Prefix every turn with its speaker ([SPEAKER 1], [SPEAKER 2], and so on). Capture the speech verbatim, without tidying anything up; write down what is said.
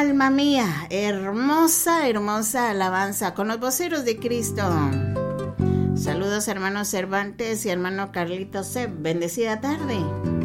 [SPEAKER 1] alma mía, hermosa, hermosa alabanza con los voceros de Cristo. Saludos hermano Cervantes y hermano Carlitos C. Bendecida tarde.